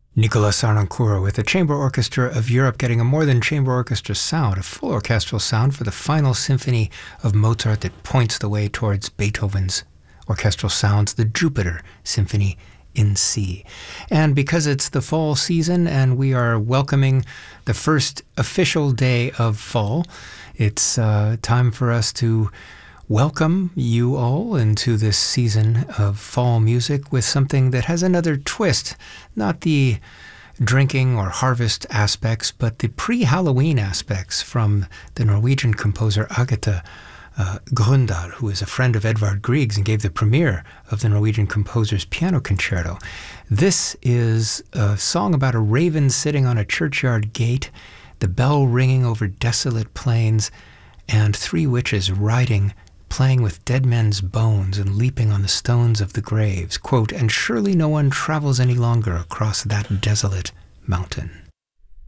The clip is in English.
Nicolas Arnoncourt with the Chamber Orchestra of Europe getting a more than chamber orchestra sound, a full orchestral sound for the final symphony of Mozart that points the way towards Beethoven's orchestral sounds, the Jupiter Symphony in C. And because it's the fall season and we are welcoming the first official day of fall, it's time for us to welcome you all into this season of fall music with something that has another twist, not the drinking or harvest aspects, but the pre-Halloween aspects from the Norwegian composer Agathe Grøndahl, who is a friend of Edvard Griegs and gave the premiere of the Norwegian composer's piano concerto. This is a song about a raven sitting on a churchyard gate, the bell ringing over desolate plains, and three witches playing with dead men's bones and leaping on the stones of the graves. Quote, "And surely no one travels any longer across that desolate mountain."